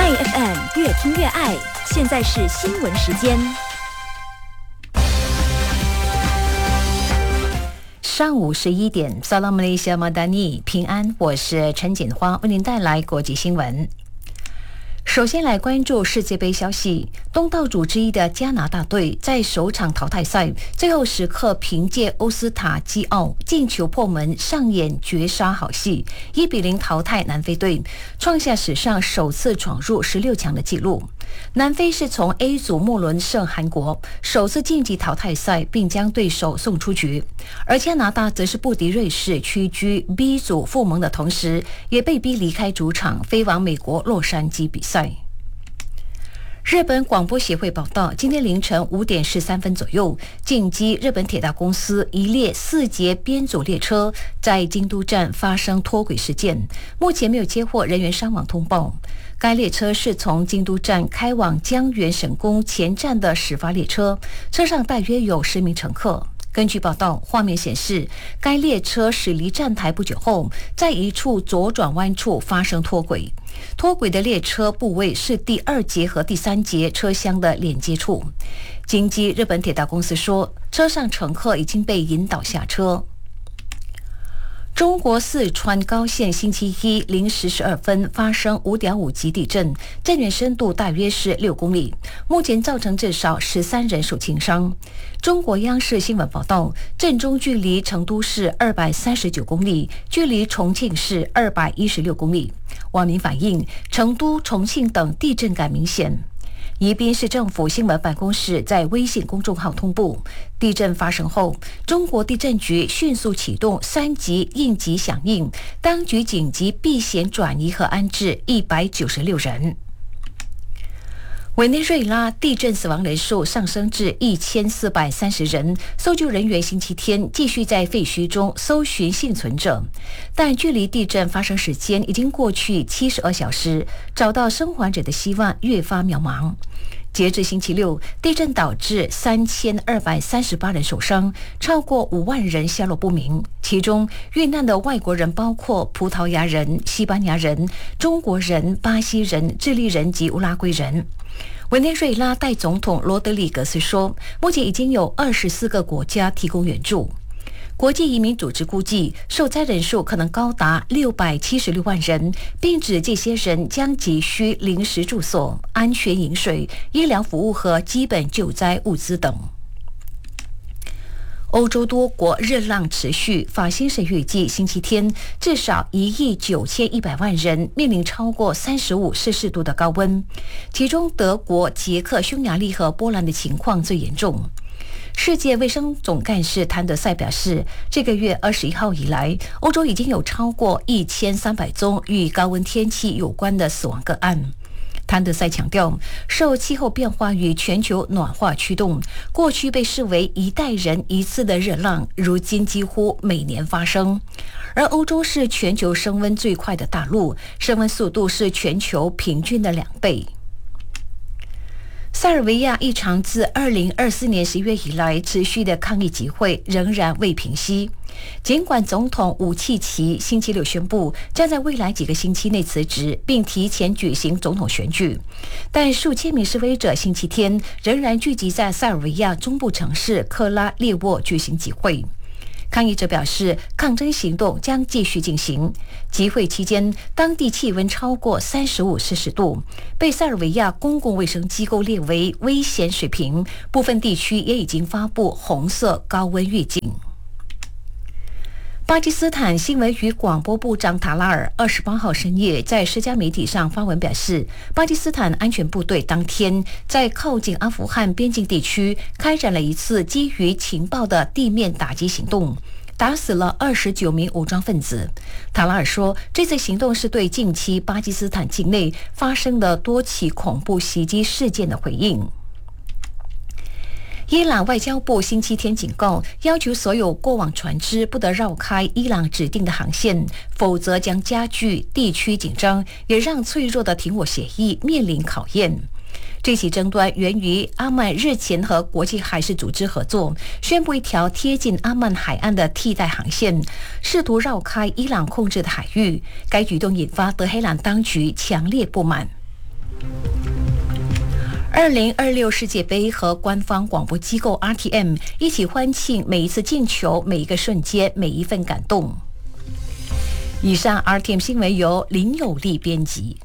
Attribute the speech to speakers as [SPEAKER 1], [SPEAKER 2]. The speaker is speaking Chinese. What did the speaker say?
[SPEAKER 1] 爱 FM 越听越爱，现在是新闻时间。
[SPEAKER 2] 上午11点 Salam Malaysia Madani 平安，我是陈锦花，为您带来国际新闻。首先来关注世界杯消息，东道主之一的加拿大队在首场淘汰赛最后时刻凭借欧斯塔基奥进球破门，上演绝杀好戏，1-0淘汰南非队，创下史上首次闯入16强的纪录。南非是从 A 组末轮胜韩国，首次晋级淘汰赛，并将对手送出局。而加拿大则是不敌瑞士，屈居 B 组附盟的同时，也被逼离开主场，飞往美国洛杉矶比赛。日本广播协会报道，今天凌晨5点13分左右，进击日本铁道公司一列4节编组列车在京都站发生脱轨事件，目前没有接获人员伤亡通报。该列车是从京都站开往江原神宫前站的始发列车，车上大约有10名乘客。根据报道，画面显示，该列车驶离站台不久后，在一处左转弯处发生脱轨。脱轨的列车部位是第2节和第3节车厢的连接处。京畿日本铁道公司说，车上乘客已经被引导下车。中国四川高县星期一0时12分发生5.5级地震，震源深度大约是6公里，目前造成至少13人受轻伤。中国央视新闻报道，震中距离成都市239公里，距离重庆市216公里。网民反映，成都、重庆等地震感明显。宜宾市政府新闻办公室在微信公众号通报，地震发生后，中国地震局迅速启动3级应急响应，当局紧急避险转移和安置196人。委内瑞拉地震死亡人数上升至1430人，搜救人员星期天继续在废墟中搜寻幸存者，但距离地震发生时间已经过去72小时，找到生还者的希望越发渺茫。截至星期六，地震导致3238人受伤，超过5万人下落不明，其中遇难的外国人包括葡萄牙人、西班牙人、中国人、巴西人、智利人及乌拉圭人。委内瑞拉代总统罗德里格斯说，目前已经有24个国家提供援助。国际移民组织估计，受灾人数可能高达676万人，并指这些人将急需临时住所、安全饮水、医疗服务和基本救灾物资等。欧洲多国热浪持续，法新社预计星期天至少19100万人面临超过35摄氏度的高温，其中德国、捷克、匈牙利和波兰的情况最严重。世界卫生总干事谭德赛表示，这个月21号以来，欧洲已经有超过1300宗与高温天气有关的死亡个案。谭德赛强调，受气候变化与全球暖化驱动，过去被视为一代人一次的热浪，如今几乎每年发生。而欧洲是全球升温最快的大陆，升温速度是全球平均的2倍。塞尔维亚一场自2024年11月以来持续的抗议集会仍然未平息。尽管总统武契奇星期六宣布将在未来几个星期内辞职，并提前举行总统选举，但数千名示威者星期天仍然聚集在塞尔维亚中部城市克拉列沃举行集会。抗议者表示，抗争行动将继续进行。集会期间，当地气温超过35摄氏度，被塞尔维亚公共卫生机构列为危险水平，部分地区也已经发布红色高温预警。巴基斯坦新闻与广播部长塔拉尔28号深夜在社交媒体上发文表示，巴基斯坦安全部队当天在靠近阿富汗边境地区开展了一次基于情报的地面打击行动，打死了29名武装分子。塔拉尔说，这次行动是对近期巴基斯坦境内发生的多起恐怖袭击事件的回应。伊朗外交部星期天警告，要求所有过往船只不得绕开伊朗指定的航线，否则将加剧地区紧张，也让脆弱的停火协议面临考验。这起争端源于阿曼日前和国际海事组织合作，宣布一条贴近阿曼海岸的替代航线，试图绕开伊朗控制的海域。该举动引发德黑兰当局强烈不满。 2026世界杯和官方广播机构 RTM 一起欢庆每一次进球、每一个瞬间、每一份感动。以上 RTM 新闻由林有利编辑，